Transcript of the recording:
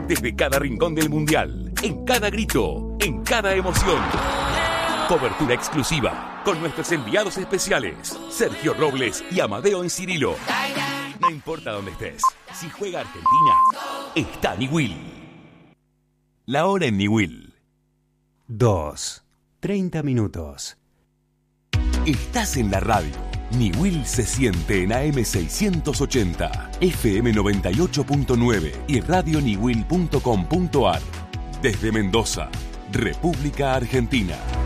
Desde cada rincón del Mundial, en cada grito, en cada emoción. Cobertura exclusiva con nuestros enviados especiales, Sergio Robles y Amadeo Encirilo. No importa dónde estés, si juega Argentina, está Niwil. La hora en Niwil. 2:30 minutos. Estás en la radio. Niwil se siente en AM 680, FM 98.9 y radioniwil.com.ar. Desde Mendoza, República Argentina.